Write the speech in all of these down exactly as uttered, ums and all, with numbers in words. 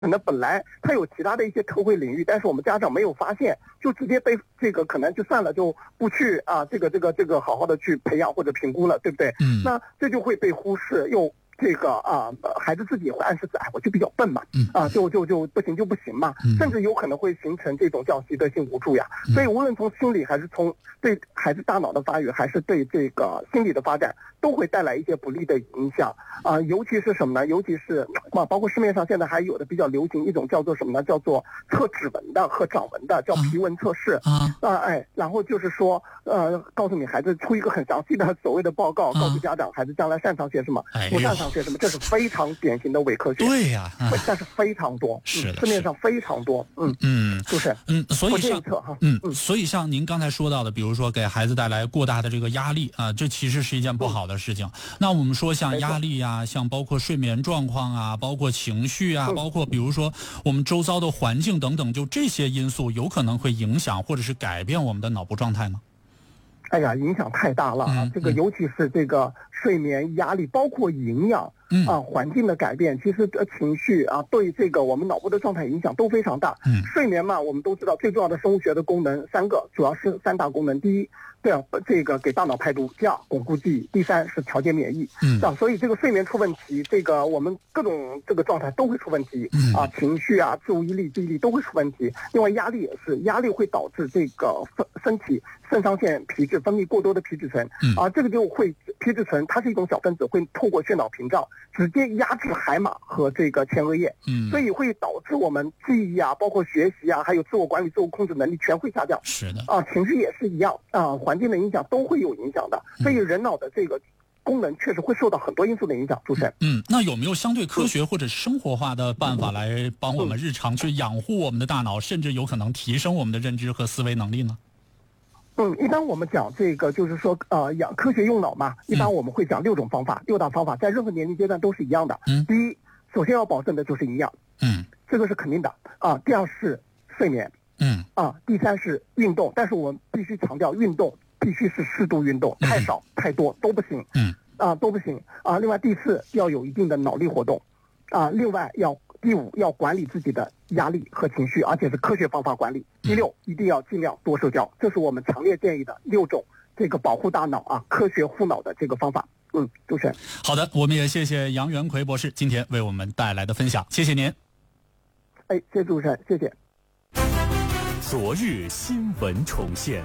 可能本来它有其他的一些特惠领域，但是我们家长没有发现，就直接被这个可能就算了，就不去啊，这个这个这个好好的去培养或者评估了，对不对？ 嗯， 那这就会被忽视，又这个啊，孩子自己也会暗示自哎，我就比较笨嘛， 嗯啊，就就就不行就不行嘛， 嗯甚至有可能会形成这种叫习得性无助呀。 嗯所以无论从心理还是从对孩子大脑的发育，还是对这个心理的发展，都会带来一些不利的影响啊。尤其是什么呢？尤其是啊，包括市面上现在还有的比较流行一种叫做什么呢？叫做测指纹的和掌纹的，叫皮纹测试啊啊，哎，然后就是说呃，告诉你孩子出一个很详细的所谓的报告，告诉家长孩子将来擅长些什么， 哎呦不擅长些什么，这是非常典型的伪科学。 对呀、啊， 但是非常多， 是的， 市面上非常多，嗯嗯， 就是嗯，所以像嗯嗯，所以像您刚才说到的，比如说给孩子带来过大的这个压力啊，这其实是一件不好的事情。嗯、那我们说像压力呀、啊，像包括睡眠状况啊，包括情绪啊， 嗯、 包括比如说我们周遭的环境等等，就这些因素有可能会影响或者是改变我们的脑部状态吗？ 哎呀，影响太大了啊！ 嗯、 这个尤其是这个睡眠、压力，包括营养。 嗯啊，环境的改变，其实呃情绪啊，对这个我们脑部的状态影响都非常大。 嗯， 睡眠嘛，我们都知道最重要的生物学的功能三个，主要是三大功能。第一，对啊，这个给大脑排毒；第二，巩固记忆；第三是调节免疫。 嗯， 啊，所以这个睡眠出问题，这个我们各种这个状态都会出问题。 嗯啊，情绪啊、注意力、记忆力都会出问题。另外，压力也是，压力会导致这个身身体肾上腺皮质分泌过多的皮质醇。 嗯， 啊，这个就会皮质醇它是一种小分子，会透过血脑屏障直接压制海马和这个前额叶， 嗯， 所以会导致我们记忆啊，包括学习啊，还有自我管理、自我控制能力全会下降。 是的， 啊，情绪也是一样啊，环境的影响都会有影响的，所以人脑的这个功能确实会受到很多因素的影响。主持人， 嗯，那有没有相对科学或者生活化的办法来帮我们日常去养护我们的大脑，甚至有可能提升我们的认知和思维能力呢？ 嗯，一般我们讲这个就是说，呃，养科学用脑嘛，一般我们会讲六种方法，嗯、六大方法在任何年龄阶段都是一样的。 嗯， 第一，首先要保证的就是营养， 嗯， 这个是肯定的啊。第二是睡眠， 嗯， 啊，第三是运动，但是我们必须强调，运动必须是适度运动，太少、嗯、太多都不行， 嗯， 啊都不行啊。另外，第四要有一定的脑力活动，啊，另外要。第五，要管理自己的压力和情绪，而且是科学方法管理。第六，一定要尽量多社交，这是我们强烈建议的六种这个保护大脑啊、科学护脑的这个方法。嗯，主持人。 好的，我们也谢谢杨元奎博士今天为我们带来的分享，谢谢您。 哎，谢谢主持人，谢谢。 昨日新闻重现。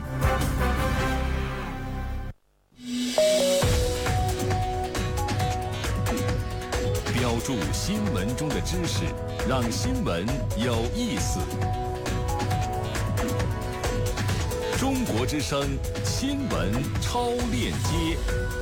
标注新闻中的知识，让新闻有意思。中国之声新闻超链接。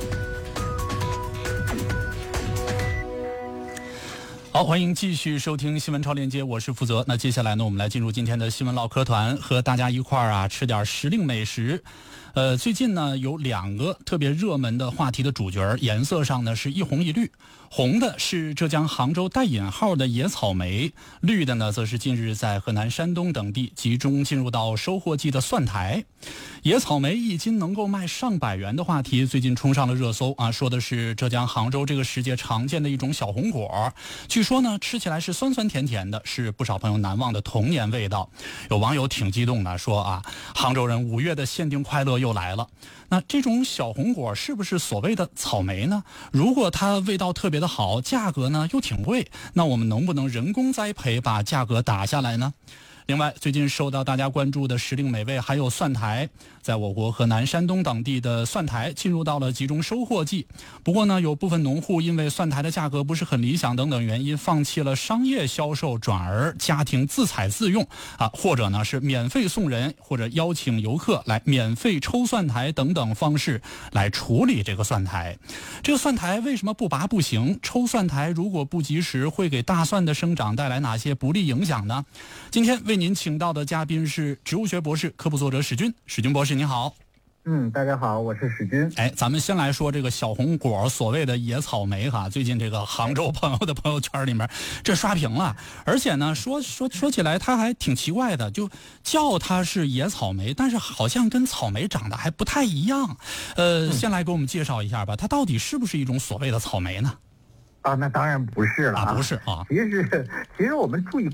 好，欢迎继续收听新闻超链接，我是负责。那接下来呢，我们来进入今天的新闻唠嗑团，和大家一块儿啊吃点时令美食。呃，最近呢有两个特别热门的话题的主角，颜色上呢是一红一绿。红的是浙江杭州带引号的野草莓，绿的呢则是近日在河南、山东等地集中进入到收获季的蒜苔。野草莓一斤能够卖上百元的话题，最近冲上了热搜啊！说的是浙江杭州这个时节常见的一种小红果，据说呢吃起来是酸酸甜甜的，是不少朋友难忘的童年味道。有网友挺激动的说啊，杭州人五月的限定快乐又来了。那这种小红果是不是所谓的草莓呢？如果它味道特别的好，价格呢又挺贵，那我们能不能人工栽培把价格打下来呢？另外，最近受到大家关注的时令美味还有蒜苔，在我国河南、山东等地的蒜苔进入到了集中收获季。不过呢，有部分农户因为蒜苔的价格不是很理想等等原因，放弃了商业销售，转而家庭自采自用啊，或者呢是免费送人，或者邀请游客来免费抽蒜苔等等方式来处理这个蒜苔。这个蒜苔为什么不拔不行？抽蒜苔如果不及时，会给大蒜的生长带来哪些不利影响呢？今天为您请到的嘉宾是植物学博士、科普作者史军。史军博士，您好。 嗯，大家好，我是史军。 哎，咱们先来说这个小红果，所谓的野草莓哈。最近这个杭州朋友的朋友圈里面，这刷屏了。而且呢，说说说起来，它还挺奇怪的，就叫它是野草莓，但是好像跟草莓长得还不太一样。呃，嗯、先来给我们介绍一下吧，它到底是不是一种所谓的草莓呢？ 啊，那当然不是了啊，不是啊。 其实，其实我们注意